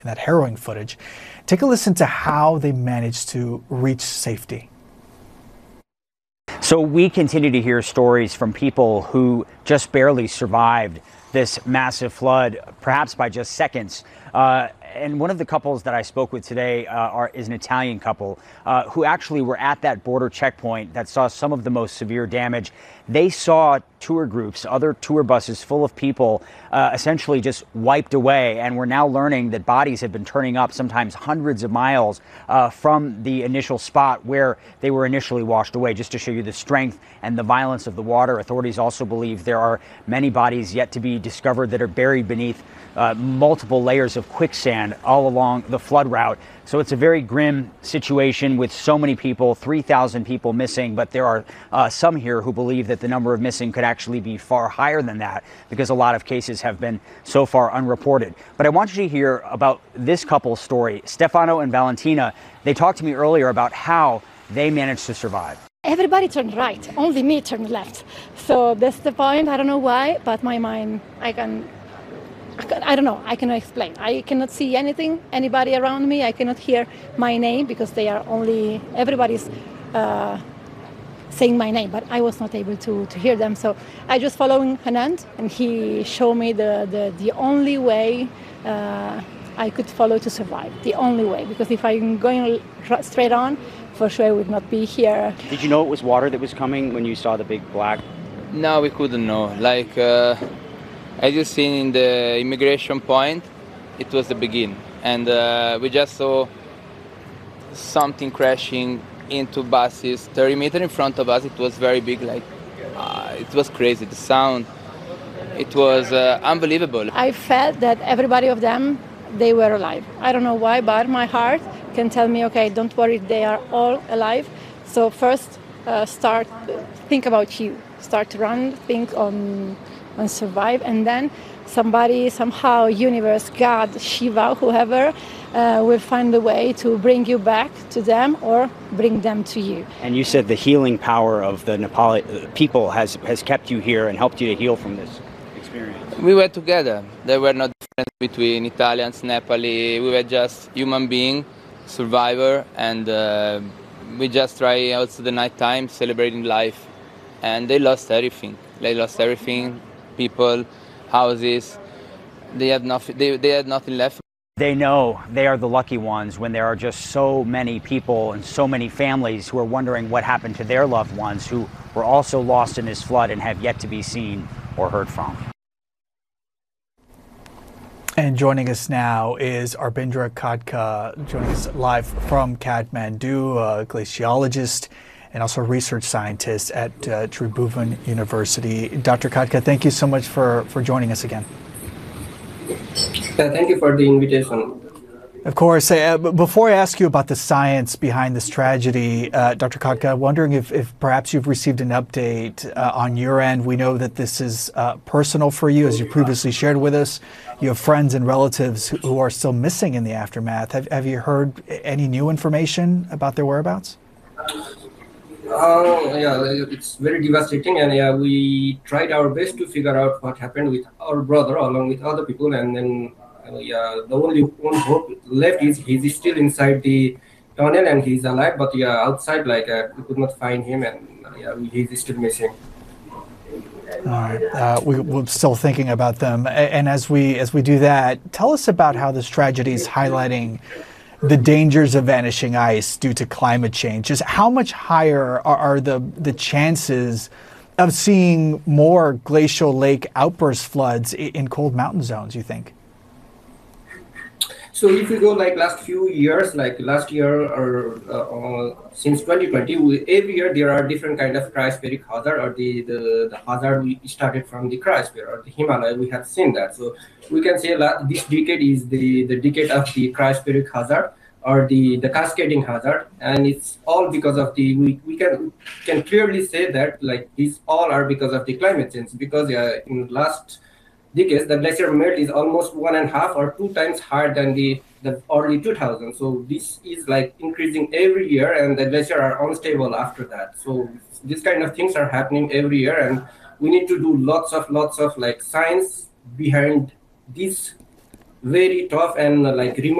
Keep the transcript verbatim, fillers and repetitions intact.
in that harrowing footage. Take a listen to how they managed to reach safety. So we continue to hear stories from people who just barely survived this massive flood, perhaps by just seconds. Uh, and one of the couples that I spoke with today uh, are, is an Italian couple uh, who actually were at that border checkpoint that saw some of the most severe damage. They saw tour groups, other tour buses full of people uh, essentially just wiped away. And we're now learning that bodies have been turning up sometimes hundreds of miles uh, from the initial spot where they were initially washed away. Just to show you the strength and the violence of the water, authorities also believe there are many bodies yet to be discovered that are buried beneath uh, multiple layers of quicksand all along the flood route. So it's a very grim situation with so many people, three thousand people missing, but there are uh, some here who believe that the number of missing could actually be far higher than that because a lot of cases have been so far unreported. But I want you to hear about this couple's story. Stefano and Valentina, they talked to me earlier about how they managed to survive. Everybody turned right, only me turned left. So that's the point. I don't know why, but my mind, I can I don't know, I cannot explain. I cannot see anything, anybody around me. I cannot hear my name because they are only, everybody's uh, saying my name, but I was not able to, to hear them. So I just following Hanan, and he showed me the, the, the only way uh, I could follow to survive, the only way. Because if I'm going straight on, for sure I would not be here. Did you know it was water that was coming when you saw the big black? No, we couldn't know. Like, uh, as you've seen in the immigration point, it was the beginning. And uh, we just saw something crashing into buses thirty meters in front of us. It was very big, like, uh, it was crazy. The sound, it was uh, unbelievable. I felt that everybody of them, they were alive. I don't know why, but my heart can tell me, okay, don't worry, they are all alive. So first, uh, start, think about you. Start to run, think on, on survive, and then somebody, somehow, universe, God, Shiva, whoever, uh, will find a way to bring you back to them or bring them to you. And you said the healing power of the Nepali people has, has kept you here and helped you to heal from this experience. We were together. There were no difference between Italians, Nepali. We were just human beings, survivor, and uh, we just try also the night time celebrating life. And they lost everything. They lost everything, people, houses. They had nothing, they, they had nothing left. They know they are the lucky ones when there are just so many people and so many families who are wondering what happened to their loved ones who were also lost in this flood and have yet to be seen or heard from. And joining us now is Arbindra Khadka, joining us live from Kathmandu, a glaciologist and also research scientist at uh, Tribhuvan University. Doctor Khadka, thank you so much for, for joining us again. Uh, thank you for the invitation. Of course. Uh, before I ask you about the science behind this tragedy, uh, Doctor Khadka, wondering if, if perhaps you've received an update uh, on your end. We know that this is uh, personal for you, as you previously shared with us. You have friends and relatives who, who are still missing in the aftermath. Have, have you heard any new information about their whereabouts? Uh, yeah, it's very devastating, and yeah, we tried our best to figure out what happened with our brother along with other people, and then uh, yeah, the only one hope left is he's still inside the tunnel and he's alive, but yeah, outside, like uh, we could not find him, and uh, yeah, he's still missing. All right, uh, we, we're still thinking about them, and as we as we do that, tell us about how this tragedy is highlighting the dangers of vanishing ice due to climate change. Just how much higher are, are the, the chances of seeing more glacial lake outburst floods in, in cold mountain zones, you think? So if you go like last few years, like last year or uh, uh, since twenty twenty, we, every year there are different kind of cryospheric hazard, or the, the, the hazard we started from the cryosphere or the Himalaya. We have seen that. So we can say that this decade is the, the decade of the cryospheric hazard or the, the cascading hazard. And it's all because of the, we, we can can clearly say that like these all are because of the climate change, because uh, in last decades, the glacier melt is almost one and a half or two times higher than the, the early two thousands. So this is like increasing every year, and the glacier are unstable after that. So these kind of things are happening every year, and we need to do lots of lots of like science behind this very tough and uh, like remote